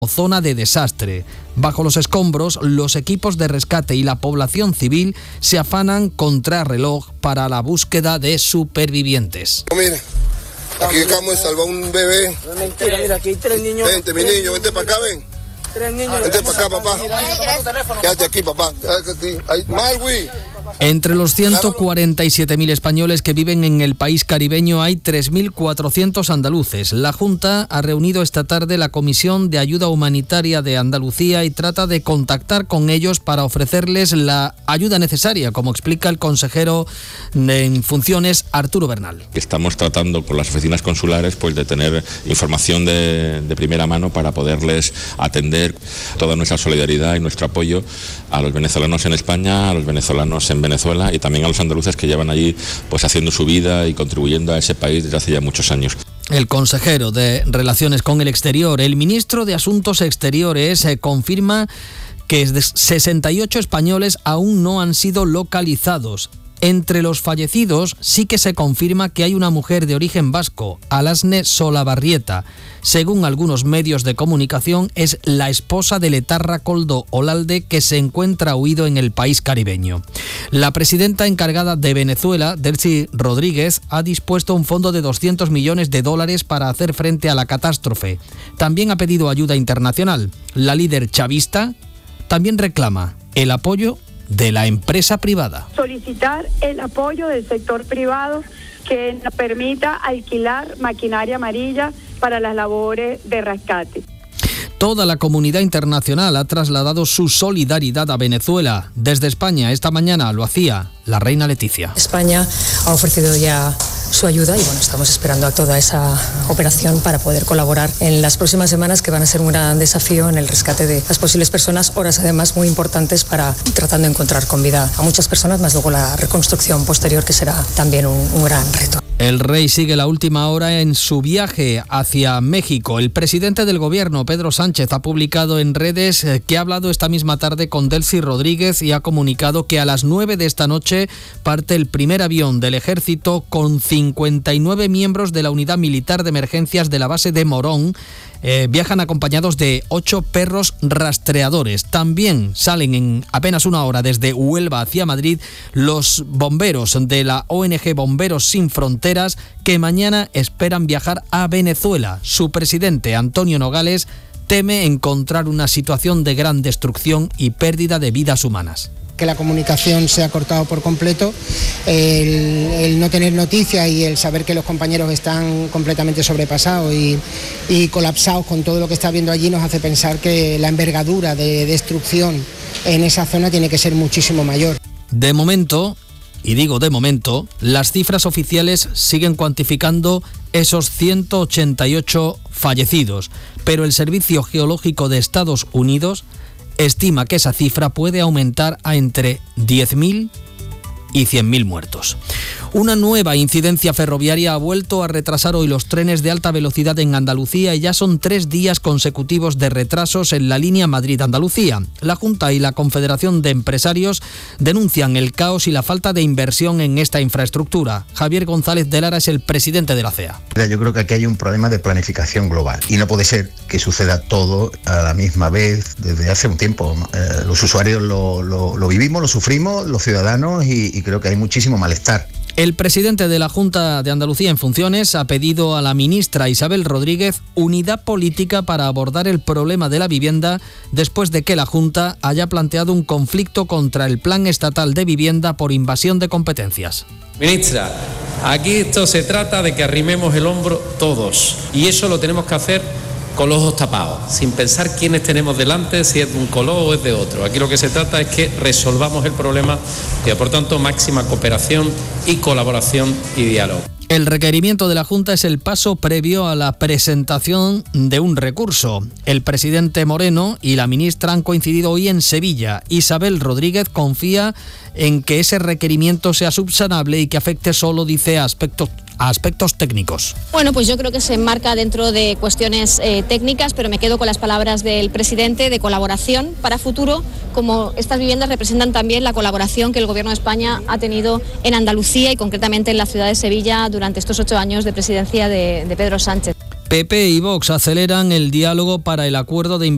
zona de desastre. Bajo los escombros, los equipos de rescate y la población civil se afanan contrarreloj para la búsqueda de supervivientes. Mira, aquí acabamos de salvar un bebé. Mentira, mira, aquí hay 3 niños. Vente, mi niño, vente para acá, ven. 3 niños. Vente para acá, papá. Quédate aquí, papá. Quédate aquí. Marwi. Entre los 147.000 españoles que viven en el país caribeño hay 3.400 andaluces. La Junta ha reunido esta tarde la Comisión de Ayuda Humanitaria de Andalucía y trata de contactar con ellos para ofrecerles la ayuda necesaria, como explica el consejero en funciones, Arturo Bernal. Estamos tratando con las oficinas consulares pues de tener información de primera mano para poderles atender. Toda nuestra solidaridad y nuestro apoyo a los venezolanos en España, a los venezolanos en Venezuela y también a los andaluces que llevan allí pues haciendo su vida y contribuyendo a ese país desde hace ya muchos años. El consejero de Relaciones con el Exterior, el ministro de Asuntos Exteriores, confirma que 68 españoles aún no han sido localizados. Entre los fallecidos sí que se confirma que hay una mujer de origen vasco, Alasne Solabarrieta. Según algunos medios de comunicación, es la esposa del etarra Koldo Olalde, que se encuentra huido en el país caribeño. La presidenta encargada de Venezuela, Delcy Rodríguez, ha dispuesto un fondo de $200 millones para hacer frente a la catástrofe. También ha pedido ayuda internacional. La líder chavista también reclama el apoyo de la empresa privada. Solicitar el apoyo del sector privado que nos permita alquilar maquinaria amarilla para las labores de rescate. Toda la comunidad internacional ha trasladado su solidaridad a Venezuela. Desde España, esta mañana lo hacía la reina Leticia. España ha ofrecido ya su ayuda y estamos esperando a toda esa operación para poder colaborar en las próximas semanas, que van a ser un gran desafío en el rescate de las posibles personas, horas además muy importantes para tratando de encontrar con vida a muchas personas, más luego la reconstrucción posterior, que será también un gran reto. El rey sigue la última hora en su viaje hacia México. El presidente del gobierno, Pedro Sánchez, ha publicado en redes que ha hablado esta misma tarde con Delcy Rodríguez y ha comunicado que a las 9 de esta noche parte el primer avión del ejército con 59 miembros de la unidad militar de emergencias de la base de Morón. Viajan acompañados de 8 perros rastreadores. También salen en apenas una hora desde Huelva hacia Madrid los bomberos de la ONG Bomberos Sin Fronteras, que mañana esperan viajar a Venezuela. Su presidente, Antonio Nogales, teme encontrar una situación de gran destrucción y pérdida de vidas humanas. Que la comunicación se ha cortado por completo, el no tener noticias y el saber que los compañeros están completamente sobrepasados y colapsados con todo lo que está habiendo allí, nos hace pensar que la envergadura de destrucción en esa zona tiene que ser muchísimo mayor. De momento, y digo de momento, las cifras oficiales siguen cuantificando esos 188 fallecidos, pero el Servicio Geológico de Estados Unidos estima que esa cifra puede aumentar a entre 10.000 y 100.000 muertos. Una nueva incidencia ferroviaria ha vuelto a retrasar hoy los trenes de alta velocidad en Andalucía y ya son 3 días consecutivos de retrasos en la línea Madrid-Andalucía. La Junta y la Confederación de Empresarios denuncian el caos y la falta de inversión en esta infraestructura. Javier González de Lara es el presidente de la CEA. Yo creo que aquí hay un problema de planificación global y no puede ser que suceda todo a la misma vez desde hace un tiempo. Los usuarios lo vivimos, lo sufrimos, los ciudadanos, y creo que hay muchísimo malestar. El presidente de la Junta de Andalucía en funciones ha pedido a la ministra Isabel Rodríguez unidad política para abordar el problema de la vivienda después de que la Junta haya planteado un conflicto contra el Plan Estatal de Vivienda por invasión de competencias. Ministra, aquí esto se trata de que arrimemos el hombro todos, y eso lo tenemos que hacer con los ojos tapados, sin pensar quiénes tenemos delante, si es de un color o es de otro. Aquí lo que se trata es que resolvamos el problema y, por tanto, máxima cooperación y colaboración y diálogo. El requerimiento de la Junta es el paso previo a la presentación de un recurso. El presidente Moreno y la ministra han coincidido hoy en Sevilla. Isabel Rodríguez confía en que ese requerimiento sea subsanable y que afecte solo, dice, a aspectos técnicos. Bueno, pues yo creo que se enmarca dentro de cuestiones técnicas, pero me quedo con las palabras del presidente de colaboración para futuro, como estas viviendas representan también la colaboración que el Gobierno de España ha tenido en Andalucía y concretamente en la ciudad de Sevilla durante estos 8 años de presidencia de Pedro Sánchez. PP y Vox aceleran el diálogo para el acuerdo de